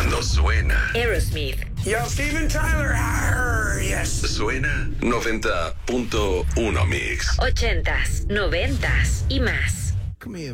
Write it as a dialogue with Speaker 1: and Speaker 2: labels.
Speaker 1: No suena.
Speaker 2: Aerosmith.
Speaker 3: Yo, Steven Tyler. Arr, yes.
Speaker 1: Suena 90.1 Mix.
Speaker 2: 80s, 90s y más.
Speaker 3: Come here.